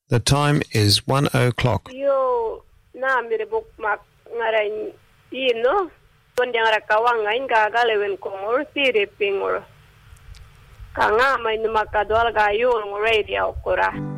The time is 1:00. Yo na mi book mak ngaran no don yang rakawang ngain gagalewen kongor siripingor kanga may numakadwal gayo ng radio kura.